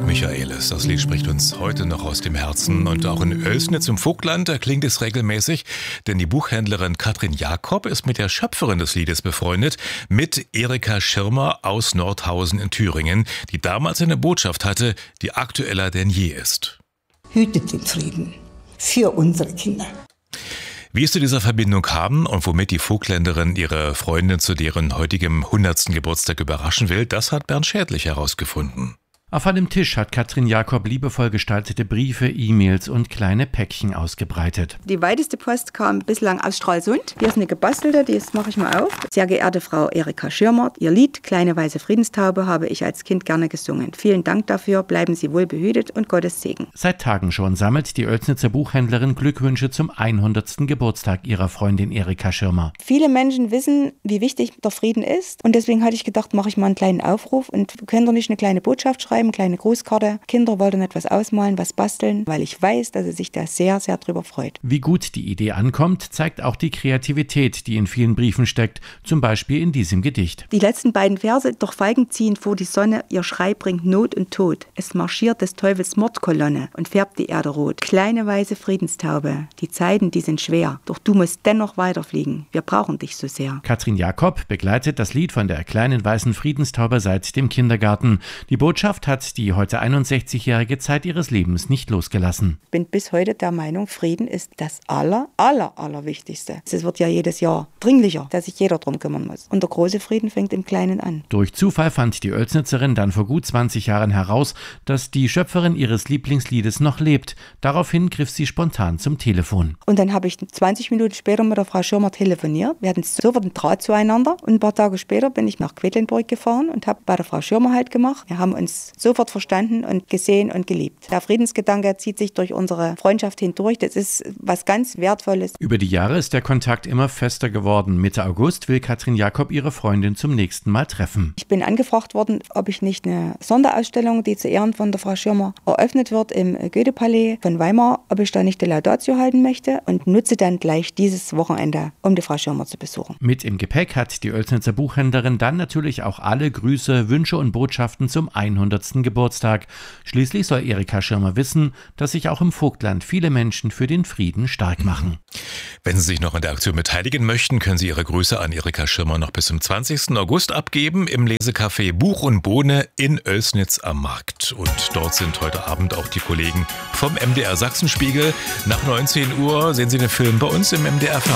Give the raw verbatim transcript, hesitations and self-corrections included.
Michaelis. Das Lied spricht uns heute noch aus dem Herzen. Und auch in Oelsnitz im Vogtland, da klingt es regelmäßig. Denn die Buchhändlerin Katrin Jakob ist mit der Schöpferin des Liedes befreundet, mit Erika Schirmer aus Nordhausen in Thüringen, die damals eine Botschaft hatte, die aktueller denn je ist. Hütet den Frieden für unsere Kinder. Wie es zu dieser Verbindung kam und womit die Vogtländerin ihre Freundin zu deren heutigem hundertsten Geburtstag überraschen will, das hat Bernd Schädlich herausgefunden. Auf einem Tisch hat Katrin Jakob liebevoll gestaltete Briefe, E-Mails und kleine Päckchen ausgebreitet. Die weiteste Post kam bislang aus Stralsund. Hier ist eine gebastelte, die mache ich mal auf. Sehr geehrte Frau Erika Schirmer, Ihr Lied Kleine weiße Friedenstaube habe ich als Kind gerne gesungen. Vielen Dank dafür, bleiben Sie wohl behütet und Gottes Segen. Seit Tagen schon sammelt die Oelsnitzer Buchhändlerin Glückwünsche zum hundertsten Geburtstag ihrer Freundin Erika Schirmer. Viele Menschen wissen, wie wichtig der Frieden ist, und deswegen hatte ich gedacht, mache ich mal einen kleinen Aufruf und könnt ihr nicht eine kleine Botschaft schreiben? Eine kleine Grußkarte. Kinder wollten etwas ausmalen, was basteln, weil ich weiß, dass sie sich da sehr, sehr drüber freut. Wie gut die Idee ankommt, zeigt auch die Kreativität, die in vielen Briefen steckt, zum Beispiel in diesem Gedicht. Die letzten beiden Verse: Doch Feigen ziehen vor die Sonne, ihr Schrei bringt Not und Tod. Es marschiert des Teufels Mordkolonne und färbt die Erde rot. Kleine weiße Friedenstaube, die Zeiten, die sind schwer, doch du musst dennoch weiterfliegen. Wir brauchen dich so sehr. Katrin Jakob begleitet das Lied von der kleinen weißen Friedenstaube seit dem Kindergarten. Die Botschaft hat die heute einundsechzigjährige Zeit ihres Lebens nicht losgelassen. Ich bin bis heute der Meinung, Frieden ist das aller, aller, aller Wichtigste. Es wird ja jedes Jahr dringlicher, dass sich jeder drum kümmern muss. Und der große Frieden fängt im Kleinen an. Durch Zufall fand die Oelsnitzerin dann vor gut zwanzig Jahren heraus, dass die Schöpferin ihres Lieblingsliedes noch lebt. Daraufhin griff sie spontan zum Telefon. Und dann habe ich zwanzig Minuten später mit der Frau Schirmer telefoniert. Wir hatten sofort einen Draht zueinander. Und ein paar Tage später bin ich nach Quedlinburg gefahren und habe bei der Frau Schirmer halt gemacht. Wir haben uns sofort verstanden und gesehen und geliebt. Der Friedensgedanke zieht sich durch unsere Freundschaft hindurch. Das ist was ganz Wertvolles. Über die Jahre ist der Kontakt immer fester geworden. Mitte August will Katrin Jakob ihre Freundin zum nächsten Mal treffen. Ich bin angefragt worden, ob ich nicht eine Sonderausstellung, die zu Ehren von der Frau Schirmer eröffnet wird im Goethe-Palais von Weimar, ob ich da nicht die Laudatio halten möchte, und nutze dann gleich dieses Wochenende, um die Frau Schirmer zu besuchen. Mit im Gepäck hat die Oelsnitzer Buchhändlerin dann natürlich auch alle Grüße, Wünsche und Botschaften zum hundertsten Geburtstag. Schließlich soll Erika Schirmer wissen, dass sich auch im Vogtland viele Menschen für den Frieden stark machen. Wenn Sie sich noch an der Aktion beteiligen möchten, können Sie Ihre Grüße an Erika Schirmer noch bis zum zwanzigsten August abgeben im Lesecafé Buch und Bohne in Oelsnitz am Markt. Und dort sind heute Abend auch die Kollegen vom M D R Sachsenspiegel. Nach neunzehn Uhr sehen Sie den Film bei uns im M D R Fernsehen.